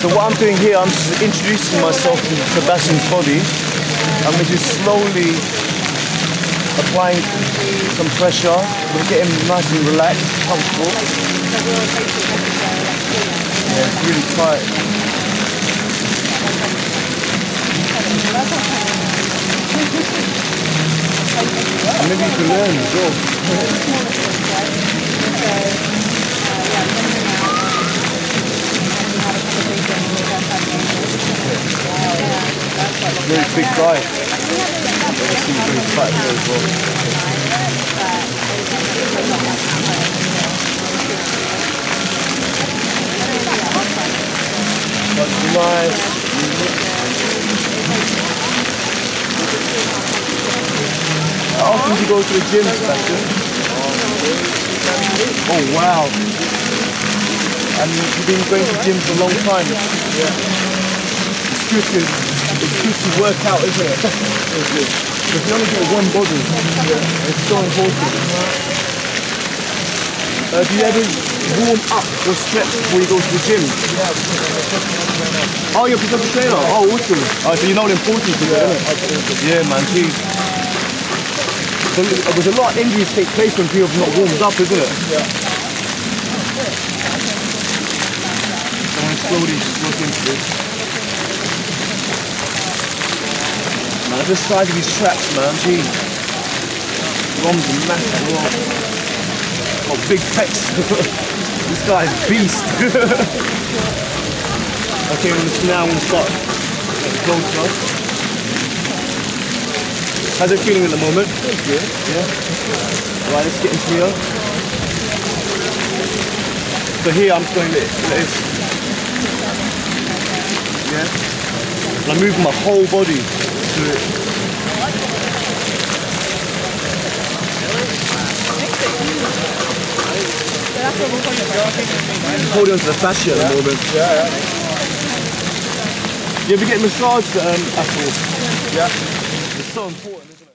So what I'm doing here, I'm just introducing myself to Sebastian's body. I'm just slowly applying some pressure. We'll get him nice and relaxed, comfortable. Yeah, it's really tight. And maybe you can learn as well. Very big guy. Obviously very tight here as well. That's nice. How often do you go to the gym, Sebastian? Oh wow. And you've been going to the gym for a long time? Yeah. It's good to work out, isn't it? It's good. Because you only get one body. Yeah. It's so important. Do you ever warm up or stretch before you go to the gym? Yeah. Oh, you're a professional trainer? Oh, awesome. Oh, so you know the importance of it, isn't it? Yeah, man, geez. So there's a lot of injuries take place when people have not warmed up, isn't it? Yeah. So I'm slowly just look into this. Man, look at the size of these traps, man, geez. Roms are massive as well. Oh, big pecs. This guy's a beast. Okay, now I'm going to start getting closer. How's it feeling at the moment? It's good. Yeah? Right, let's get into here. So here I'm just going like this. Yeah? And I'm moving my whole body to it. I'm holding onto the fascia at the moment. Yeah. You ever get massaged at Apple? Yeah. It's so important, isn't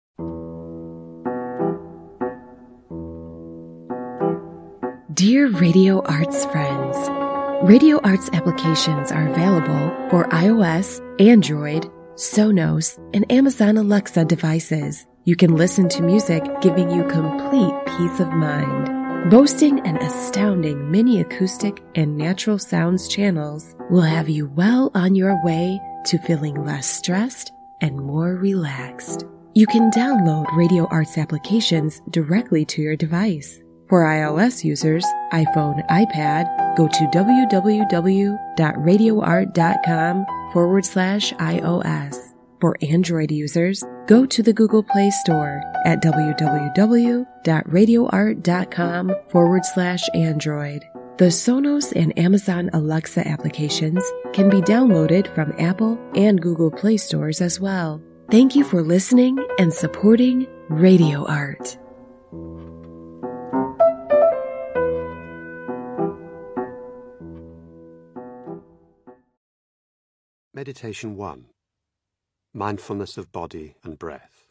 it? Dear Radio Arts friends, Radio Arts applications are available for iOS, Android, Sonos, and Amazon Alexa devices. You can listen to music giving you complete peace of mind. Boasting an astounding mini acoustic and natural sounds channels will have you well on your way to feeling less stressed and more relaxed. You can download Radio Arts applications directly to your device. For iOS users, iPhone, iPad, go to www.radioart.com/iOS. For Android users, go to the Google Play Store at www.radioart.com/Android. The Sonos and Amazon Alexa applications can be downloaded from Apple and Google Play stores as well. Thank you for listening and supporting Radio Art. Meditation 1. Mindfulness of body and breath.